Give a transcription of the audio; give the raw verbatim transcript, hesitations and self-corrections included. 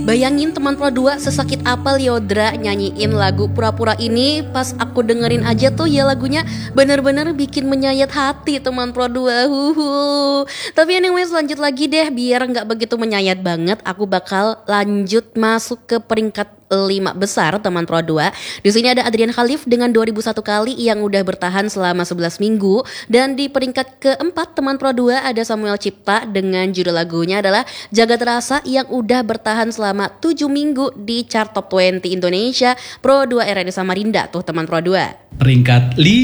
Bayangin teman Pro dua sesakit apa Lyodra nyanyiin lagu Pura-Pura ini. Pas aku dengerin aja tuh ya lagunya bener-bener bikin menyayat hati teman Pro dua. Huhu. Tapi anyways lanjut lagi deh, biar gak begitu menyayat banget. Aku bakal lanjut masuk ke peringkat lima besar teman Pro dua. Di sini ada Adrian Khalif dengan dua ribu satu kali yang udah bertahan selama sebelas minggu. Dan di peringkat keempat teman Pro dua ada Samuel Cipta dengan judul lagunya adalah Jaga Terasa yang udah bertahan selama tujuh minggu di chart top dua puluh Indonesia Pro dua R R D Samarinda tuh teman Pro dua. Peringkat lima